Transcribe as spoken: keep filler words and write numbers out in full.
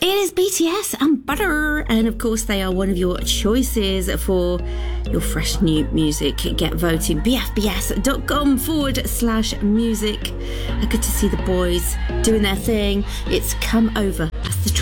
It is B T S and Butter, and of course they are one of your choices for your fresh new music. Get voting, bfbs.com forward slash music. Good to see the boys doing their thing. It's Come Over. That's the track.